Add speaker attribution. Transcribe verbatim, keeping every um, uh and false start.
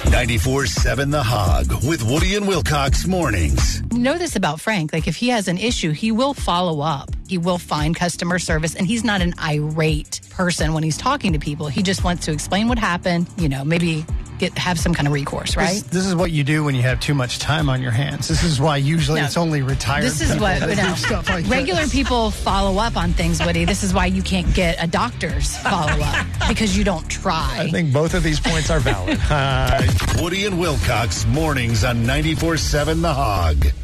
Speaker 1: ninety-four seven The Hog with Woody and Wilcox mornings.
Speaker 2: You know this about Frank. Like, if he has an issue, he will follow up. He will find customer service, and he's not an irate person when he's talking to people. He just wants to explain what happened, you know, maybe get have some kind of recourse, right?
Speaker 3: This, this is what you do when you have too much time on your hands. This is why usually
Speaker 2: No,
Speaker 3: it's only retired
Speaker 2: This is
Speaker 3: people
Speaker 2: what,
Speaker 3: that
Speaker 2: you
Speaker 3: do
Speaker 2: know,
Speaker 3: stuff like
Speaker 2: regular
Speaker 3: this.
Speaker 2: people follow up on things, Woody. This is why you can't get a doctor's follow-up, because you don't try.
Speaker 4: I think both of these points are valid. Uh,
Speaker 1: Woody and Wilcox mornings on ninety-four seven The Hog.